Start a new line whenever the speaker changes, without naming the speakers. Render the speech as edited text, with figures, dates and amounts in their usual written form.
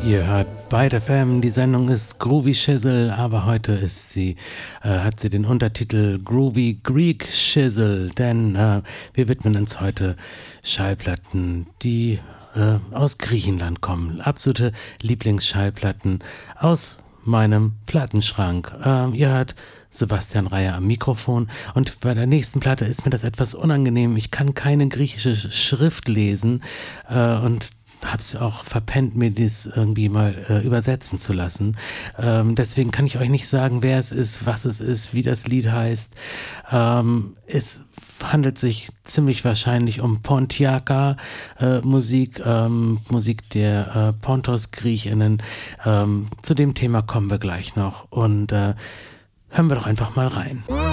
Ihr hört Byte FM, die Sendung ist Groovy Shizzle, aber heute ist hat sie den Untertitel Groovy Greek Shizzle, denn wir widmen uns heute Schallplatten, die aus Griechenland kommen. Absolute Lieblingsschallplatten aus meinem Plattenschrank. Ihr hört Sebastian Reier am Mikrofon und bei der nächsten Platte ist mir das etwas unangenehm. Ich kann keine griechische Schrift lesen und hab's auch verpennt, mir das irgendwie mal übersetzen zu lassen. Deswegen kann ich euch nicht sagen, wer es ist, was es ist, wie das Lied heißt. Es handelt sich ziemlich wahrscheinlich um Pontiaca Musik, Musik der Pontos-Griechinnen. Zu dem Thema kommen wir gleich noch und hören wir doch einfach mal rein.